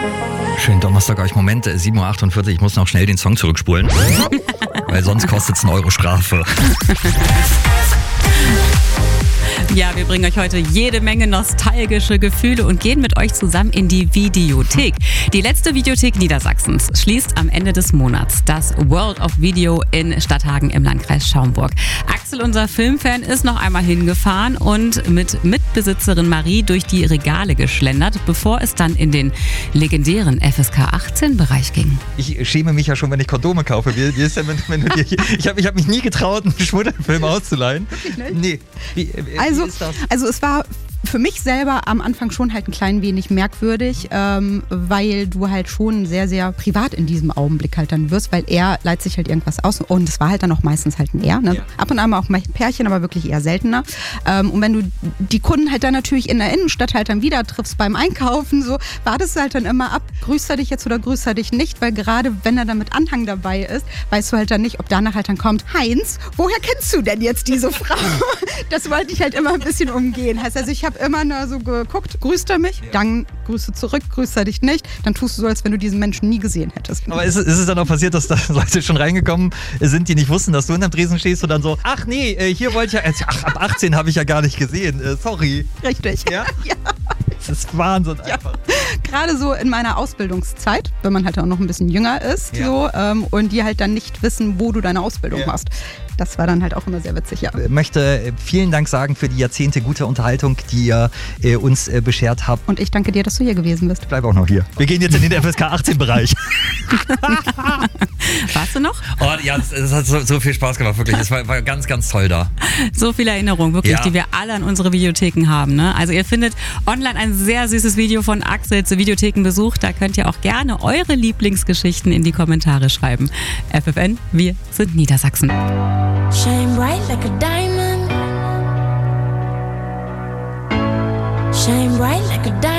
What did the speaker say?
Schönen Donnerstag euch. Moment, 7.48 Uhr, ich muss noch schnell den Song zurückspulen. Weil sonst kostet es 1 Euro Strafe. Ja, wir bringen euch heute jede Menge nostalgische Gefühle und gehen mit euch zusammen in die Videothek. Die letzte Videothek Niedersachsens schließt am Ende des Monats. Das World of Video in Stadthagen im Landkreis Schaumburg. Axel, unser Filmfan, ist noch einmal hingefahren und mit Mitbesitzerin Marie durch die Regale geschlendert, bevor es dann in den legendären FSK 18-Bereich ging. Ich schäme mich ja schon, wenn ich Kondome kaufe. Wie ist denn, wenn du dir, ich hab mich nie getraut, einen Schmuddelfilm auszuleihen. Nee. Wie ist das? Also es war für mich selber am Anfang schon halt ein klein wenig merkwürdig, weil du halt schon sehr, sehr privat in diesem Augenblick halt dann wirst, weil er leiht sich halt irgendwas aus und es war halt dann auch meistens halt ein Er. Ne? Ja. Ab und an mal auch ein Pärchen, aber wirklich eher seltener. Und wenn du die Kunden halt dann natürlich in der Innenstadt halt dann wieder triffst beim Einkaufen, so wartest du halt dann immer ab, grüßt er dich jetzt oder grüßt er dich nicht, weil gerade wenn er dann mit Anhang dabei ist, weißt du halt dann nicht, ob danach halt dann kommt, Heinz, woher kennst du denn jetzt diese Frau? Das wollte ich halt immer ein bisschen umgehen. Heißt also, ich habe immer nur so geguckt, grüßt er mich, dann grüßt du zurück, grüßt er dich nicht, dann tust du so, als wenn du diesen Menschen nie gesehen hättest. Aber ist es dann auch passiert, dass da Leute schon reingekommen sind, die nicht wussten, dass du in einem Tresen stehst und dann so, ach nee, hier wollte ich ja, ab 18 habe ich ja gar nicht gesehen, sorry. Richtig. Ja? Ja. Das ist Wahnsinn einfach. Gerade so in meiner Ausbildungszeit, wenn man halt auch noch ein bisschen jünger ist, so, und die halt dann nicht wissen, wo du deine Ausbildung machst. Das war dann halt auch immer sehr witzig, ja. Ich möchte vielen Dank sagen für die Jahrzehnte gute Unterhaltung, die ihr uns beschert habt. Und ich danke dir, dass du hier gewesen bist. Ich bleib auch noch hier. Wir gehen jetzt in den FSK 18-Bereich. Warst du noch? Oh ja, es hat so viel Spaß gemacht, wirklich. Es war ganz, ganz toll da. So viele Erinnerungen, wirklich, die wir alle an unsere Videotheken haben. Ne? Also ihr findet online ein sehr süßes Video von Axel zu Videothekenbesuch. Da könnt ihr auch gerne eure Lieblingsgeschichten in die Kommentare schreiben. FFN, wir sind Niedersachsen. Shine bright like a diamond. Shine bright like a diamond.